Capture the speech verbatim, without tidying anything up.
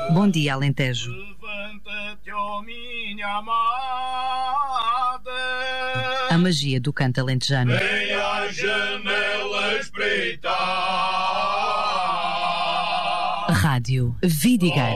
Bom dia, Alentejo. Levanta-te, ó minha amada. A magia do canto alentejano. Vem à janela espreitar. Rádio Vidigueira.